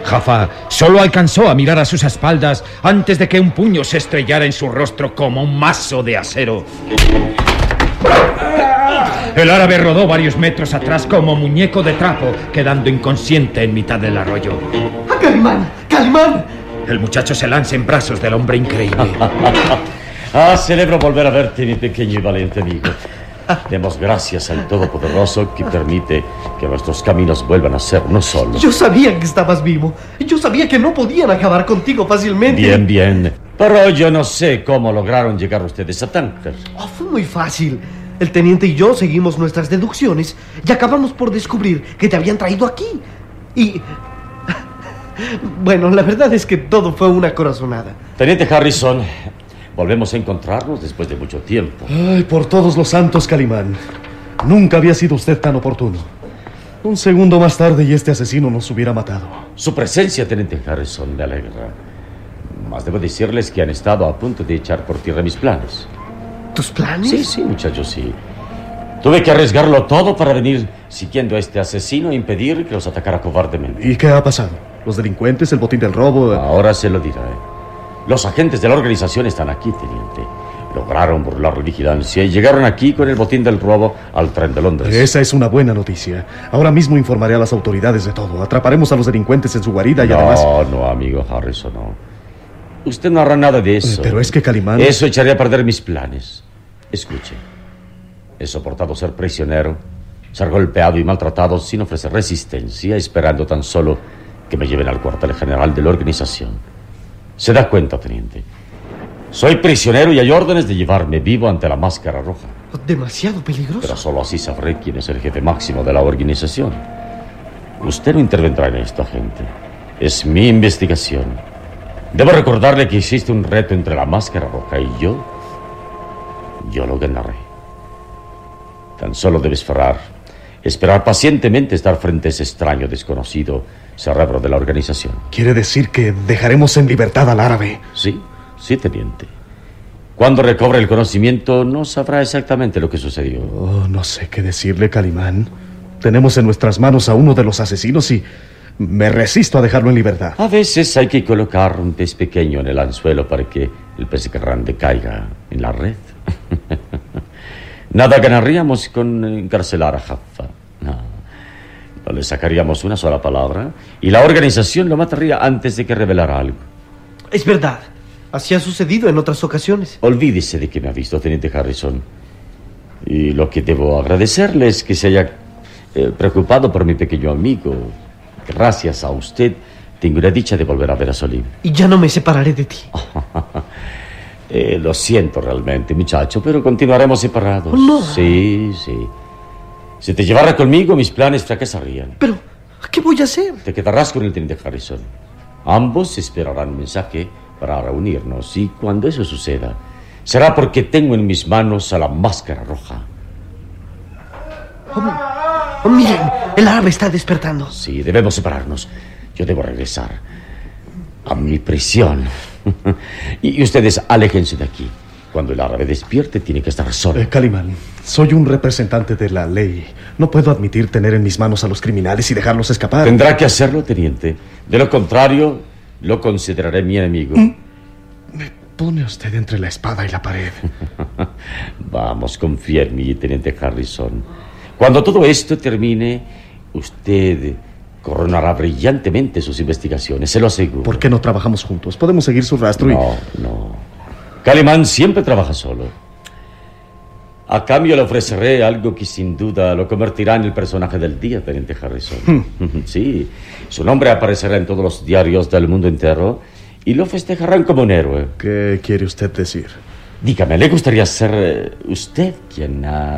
Jaffa solo alcanzó a mirar a sus espaldas antes de que un puño se estrellara en su rostro como un mazo de acero. El árabe rodó varios metros atrás como muñeco de trapo, quedando inconsciente en mitad del arroyo. ¡Calimán! ¡Calimán! El muchacho se lanza en brazos del hombre increíble. Celebro volver a verte, mi pequeño y valiente amigo. Demos gracias al Todopoderoso que permite que nuestros caminos vuelvan a ser uno solo. Yo sabía que estabas vivo. Yo sabía que no podían acabar contigo fácilmente. Bien. Pero yo no sé cómo lograron llegar ustedes a Tánger. Fue muy fácil. El teniente y yo seguimos nuestras deducciones y acabamos por descubrir que te habían traído aquí. Y... bueno, la verdad es que todo fue una corazonada. Teniente Harrison, volvemos a encontrarnos después de mucho tiempo. Ay, por todos los santos, Calimán. Nunca había sido usted tan oportuno. Un segundo más tarde y este asesino nos hubiera matado. Su presencia, Teniente Harrison, me alegra. Mas debo decirles que han estado a punto de echar por tierra mis planes. ¿Tus planes? Sí, muchachos, sí. Tuve que arriesgarlo todo para venir siguiendo a este asesino e impedir que los atacara cobardemente. ¿Y qué ha pasado? ¿Los delincuentes, el botín del robo? Ahora se lo diré. Los agentes de la organización están aquí, teniente. Lograron burlar la vigilancia y llegaron aquí con el botín del robo al tren de Londres. Esa es una buena noticia. Ahora mismo informaré a las autoridades de todo. Atraparemos a los delincuentes en su guarida y además... No, amigo Harrison, no. Usted no hará nada de eso. Pero es que Calimán... Eso echaría a perder mis planes. Escuche. He soportado ser prisionero, ser golpeado y maltratado sin ofrecer resistencia, esperando tan solo que me lleven al cuartel general de la organización. ¿Se da cuenta, teniente? Soy prisionero y hay órdenes de llevarme vivo ante la máscara roja. Demasiado peligroso. Pero solo así sabré quién es el jefe máximo de la organización. Usted no intervendrá en esto, agente. Es mi investigación. Debo recordarle que existe un reto entre la máscara roja y yo. Yo lo ganaré. Tan solo debe esperar pacientemente estar frente a ese extraño desconocido cerebro de la organización. ¿Quiere decir que dejaremos en libertad al árabe? Sí, teniente. Cuando recobre el conocimiento no sabrá exactamente lo que sucedió. No sé qué decirle, Calimán. Tenemos en nuestras manos a uno de los asesinos y me resisto a dejarlo en libertad. A veces hay que colocar un pez pequeño en el anzuelo para que el pez grande caiga en la red. Nada ganaríamos con encarcelar a Jaffa. No le sacaríamos una sola palabra y la organización lo mataría antes de que revelara algo. Es verdad. Así ha sucedido en otras ocasiones. Olvídese de que me ha visto, teniente Harrison. Y lo que debo agradecerle es que se haya preocupado por mi pequeño amigo. Gracias a usted tengo la dicha de volver a ver a Solim. Y ya no me separaré de ti. Lo siento realmente, muchacho, pero continuaremos separados. No. Sí. Si te llevara conmigo, mis planes fracasarían. Pero, ¿qué voy a hacer? Te quedarás con el teniente Harrison. Ambos esperarán un mensaje para reunirnos. Y cuando eso suceda, será porque tengo en mis manos a la máscara roja. Miren, el árabe está despertando. Sí, debemos separarnos. Yo debo regresar a mi prisión. Y ustedes aléjense de aquí. Cuando el árabe despierte, tiene que estar solo. Calimán, soy un representante de la ley. No puedo admitir tener en mis manos a los criminales y dejarlos escapar. Tendrá que hacerlo, teniente. De lo contrario, lo consideraré mi enemigo. Me pone usted entre la espada y la pared. Vamos, confía en mí, teniente Harrison. Cuando todo esto termine, usted coronará brillantemente sus investigaciones, se lo aseguro. ¿Por qué no trabajamos juntos? Podemos seguir su rastro y... No. Calimán siempre trabaja solo. A cambio le ofreceré algo que sin duda lo convertirá en el personaje del día, teniente Harrison. Sí, su nombre aparecerá en todos los diarios del mundo entero y lo festejarán como un héroe. ¿Qué quiere usted decir? Dígame, ¿le gustaría ser usted quien ha